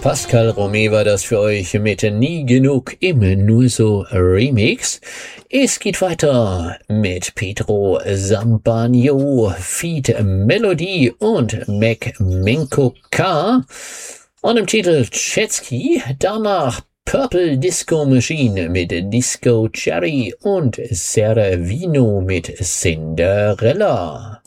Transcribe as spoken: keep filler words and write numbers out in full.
Pascal Romé war das für euch mit Nie genug im Nur so Remix. Es geht weiter mit Pedro Zampano, Feat Melody und Mac Menko K. Und im Titel Chetsky, danach Purple Disco Machine mit Disco Cherry und Servino mit Cinderella.